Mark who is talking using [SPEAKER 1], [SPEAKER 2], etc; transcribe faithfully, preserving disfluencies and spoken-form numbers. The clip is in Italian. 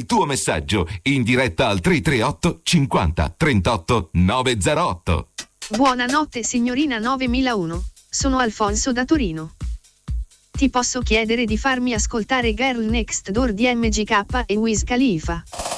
[SPEAKER 1] tuo messaggio in diretta al tre tre otto cinquanta trentotto novecentotto.
[SPEAKER 2] Buonanotte signorina novemilauno. Sono Alfonso da Torino. Ti posso chiedere di farmi ascoltare Girl Next Door di M G K e Wiz Khalifa?